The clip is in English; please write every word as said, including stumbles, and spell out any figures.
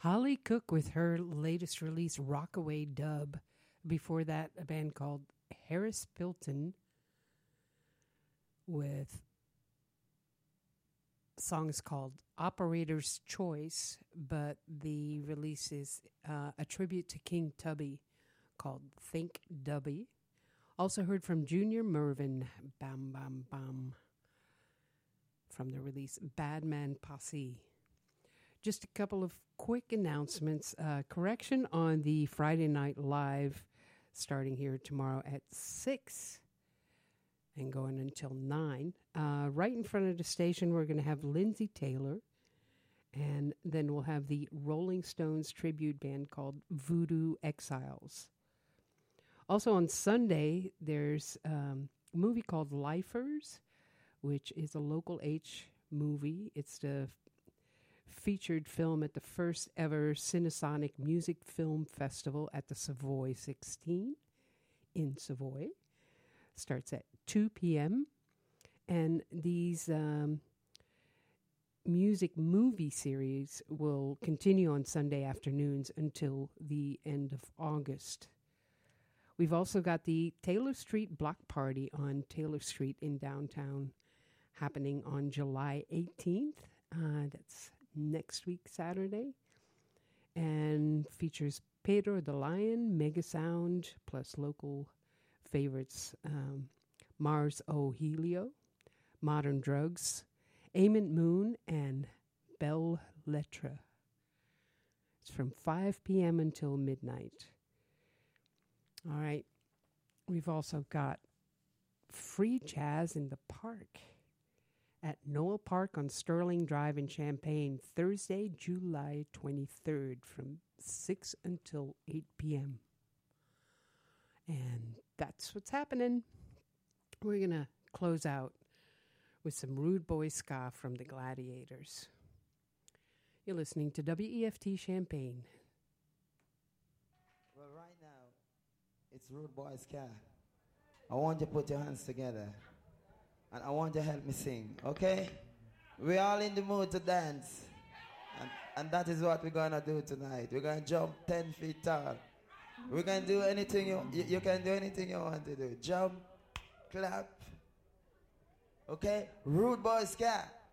Holly Cook with her latest release, Rockaway Dub. Before that, a band called Harris Pilton with songs called Operator's Choice, but the release is uh, a tribute to King Tubby called Think Dubby. Also heard from Junior Mervin, Bam Bam Bam, from the release Bad Man Posse. Just a couple of quick announcements. Uh, correction on the Friday Night Live starting here tomorrow at six and going until nine. Uh, right in front of the station, we're going to have Lindsay Taylor, and then we'll have the Rolling Stones tribute band called Voodoo Exiles. Also on Sunday, there's um, a movie called Lifers, which is a local H movie. It's the featured film at the first ever Cinesonic Music Film Festival at the Savoy sixteen in Savoy. Starts at two p.m. And these um, music movie series will continue on Sunday afternoons until the end of August. We've also got the Taylor Street Block Party on Taylor Street in downtown happening on July eighteenth. Uh, that's next week, Saturday, and features Pedro the Lion, Mega Sound, plus local favorites, um, Mars O Helio, Modern Drugs, Amant Moon, and Belle Lettre. It's from five p.m. until midnight. All right. We've also got free jazz in the park at Noel Park on Sterling Drive in Champaign, Thursday, July twenty-third, from six until eight p.m. And that's what's happening. We're going to close out with some Rude Boy ska from the Gladiators. You're listening to W E F T Champaign. Well, right now, it's Rude Boy ska. I want you to put your hands together. And I want you to help me sing, okay? We're all in the mood to dance. And, and that is what we're going to do tonight. We're going to jump ten feet tall. We're going to do anything you, you, you can do anything you want to do. Jump, clap, okay? Rude Boy ska.